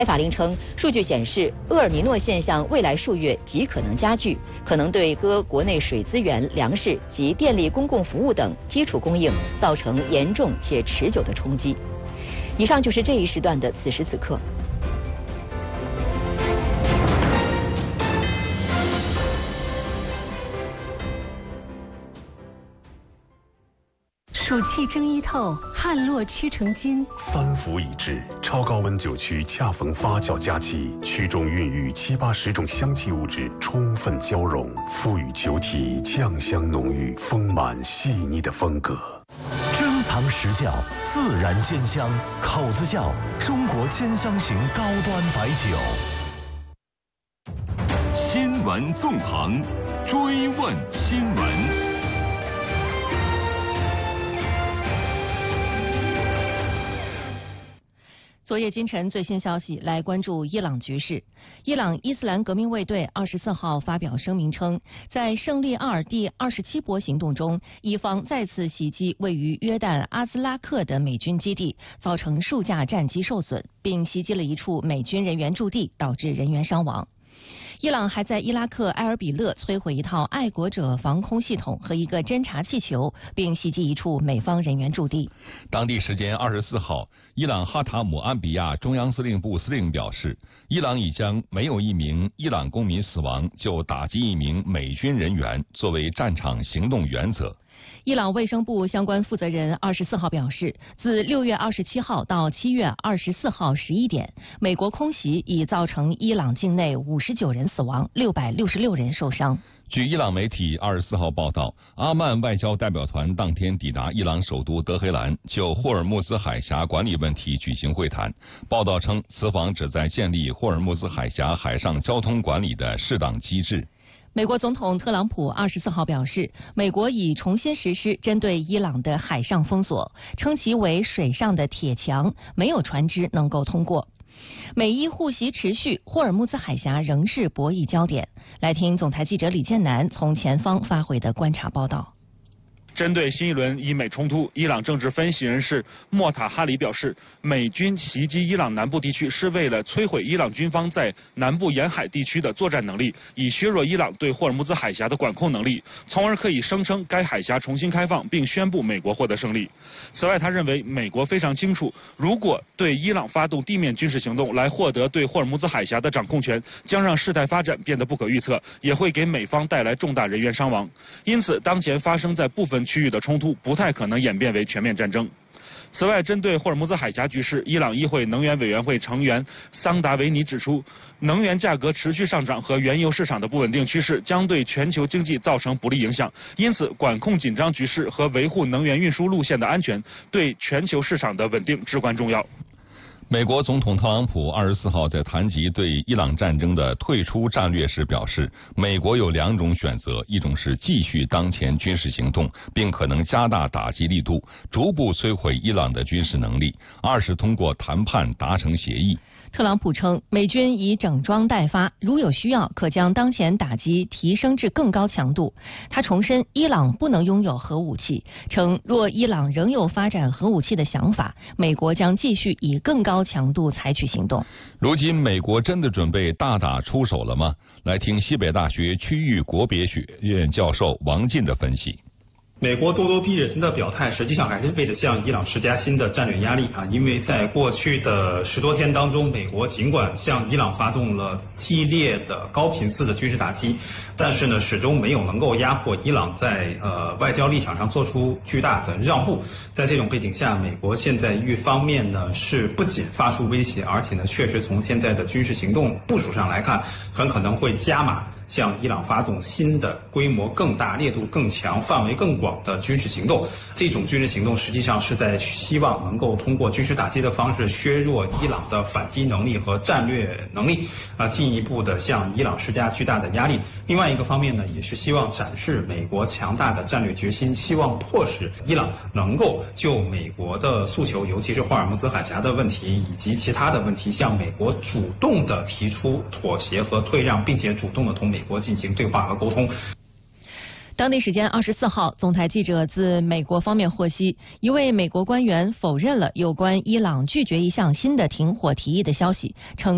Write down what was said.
法令称，数据显示，厄尔尼诺现象未来数月极可能加剧，可能对各国内水资源、粮食及电力公共服务等基础供应造成严重且持久的冲击。以上就是这一时段的此时此刻。 暑气蒸衣透，旱落屈成金。 三伏已至，超高温酒曲恰逢发酵佳期，曲中孕育70、80种香气物质充分交融，赋予酒体酱香浓郁、丰满细腻的风格。 珍藏实窖，自然兼香，口子窖，中国兼香型高端白酒。 新闻纵横，追问新闻。 昨夜今晨最新消息，来关注伊朗局势。伊朗伊斯兰革命卫队24号发表声明称，在胜利2第27波行动中，伊方再次袭击位于约旦阿兹拉克的美军基地，造成数架战机受损，并袭击了一处美军人员驻地，导致人员伤亡。伊朗还在伊拉克埃尔比勒摧毁一套爱国者防空系统和一个侦察气球，并袭击一处美方人员驻地。 当地时间24号，伊朗哈塔姆安比亚中央司令部司令表示，伊朗已将没有一名伊朗公民死亡就打击一名美军人员作为战场行动原则。 伊朗卫生部相关负责人24号表示，自6月27号到7月24号11点，美国空袭已造成伊朗境内59人死亡，666人受伤。 据伊朗媒体24号报道，阿曼外交代表团当天抵达伊朗首都德黑兰，就霍尔木兹海峡管理问题举行会谈。报道称，此访旨在建立霍尔木兹海峡海上交通管理的适当机制。 美国总统特朗普24号表示，美国已重新实施针对伊朗的海上封锁，称其为水上的铁墙，没有船只能够通过。美伊互袭持续，霍尔木兹海峡仍是博弈焦点。来听总台记者李建南从前方发回的观察报道。 针对新一轮伊美冲突，伊朗政治分析人士莫塔哈里表示，美军袭击伊朗南部地区是为了摧毁伊朗军方在南部沿海地区的作战能力，以削弱伊朗对霍尔木兹海峡的管控能力，从而可以声称该海峡重新开放，并宣布美国获得胜利。此外，他认为美国非常清楚，如果对伊朗发动地面军事行动来获得对霍尔木兹海峡的掌控权，将让事态发展变得不可预测，也会给美方带来重大人员伤亡。因此，当前发生在部分区域的冲突不太可能演变为全面战争。此外，针对霍尔木兹海峡局势，伊朗议会能源委员会成员桑达维尼指出，能源价格持续上涨和原油市场的不稳定趋势将对全球经济造成不利影响，因此管控紧张局势和维护能源运输路线的安全对全球市场的稳定至关重要。 美国总统特朗普24号在谈及对伊朗战争的退出战略时表示，美国有2种选择，一种是继续当前军事行动，并可能加大打击力度，逐步摧毁伊朗的军事能力；二是通过谈判达成协议。 特朗普称，美军已整装待发，如有需要，可将当前打击提升至更高强度。他重申，伊朗不能拥有核武器，称若伊朗仍有发展核武器的想法，美国将继续以更高强度采取行动。 如今，美国真的准备大打出手了吗？来听西北大学区域国别学院教授王进的分析。 美国咄咄逼人的表态，实际上还是为了向伊朗施加新的战略压力啊！因为在过去的10多天当中，美国尽管向伊朗发动了激烈的高频次的军事打击，但是呢，始终没有能够压迫伊朗在外交立场上做出巨大的让步。在这种背景下，美国现在一方面呢是不仅发出威胁，而且呢确实从现在的军事行动部署上来看，很可能会加码向伊朗发动新的规模更大、烈度更强、范围更广的军事行动。这种军事行动实际上是在希望能够通过军事打击的方式削弱伊朗的反击能力和战略能力，进一步的向伊朗施加巨大的压力。另外一个方面呢，也是希望展示美国强大的战略决心，希望迫使伊朗能够就美国的诉求，尤其是霍尔木兹海峡的问题以及其他的问题，向美国主动的提出妥协和退让，并且主动的同美国进行对话和沟通。 当地时间24号，总台记者自美国方面获悉，一位美国官员否认了有关伊朗拒绝一项新的停火提议的消息，称